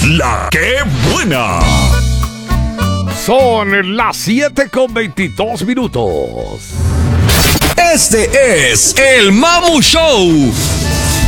La que buena. Son las 7:22. Este es el Mamu Show.